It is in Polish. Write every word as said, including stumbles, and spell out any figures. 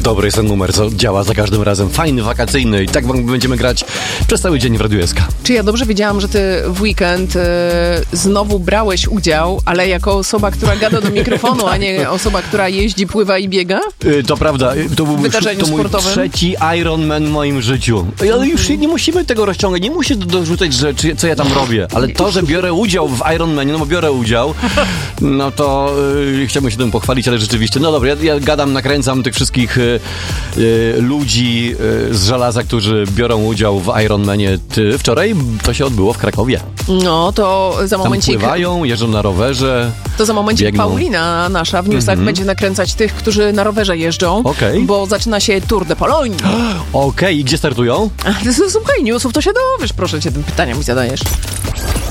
dobry jest ten numer, co działa za każdym razem. Fajny, wakacyjny i tak będziemy grać przez cały dzień w Radiu S K. Czy ja dobrze wiedziałam, że ty w weekend y, znowu brałeś udział, ale jako osoba, która gada do mikrofonu, a nie osoba, która jeździ, pływa i biega? Y, to prawda. To był Wydarzeniu to mój sportowym? trzeci Ironman w moim życiu. Ale już nie musimy tego rozciągać, nie musisz dorzucać, że, czy, co ja tam robię. Ale to, że biorę udział w Ironmanie, no bo biorę udział, no to y, chciałbym się tym pochwalić, ale rzeczywiście, no dobra, ja, ja gadam, nakręcam tych wszystkich y, y, ludzi y, z żelaza, którzy biorą udział w Ironmanie. Ty, wczoraj to się odbyło w Krakowie. No, to za Tam momencik... pływają, jeżdżą na rowerze. To za momencik biegną. Paulina nasza w newsach mm-hmm. będzie nakręcać tych, którzy na rowerze jeżdżą, okay. bo zaczyna się Tour de Pologne. Okej, okay. I gdzie startują? A, słuchaj, newsów to się dowiesz, proszę cię, tym pytania mi zadajesz.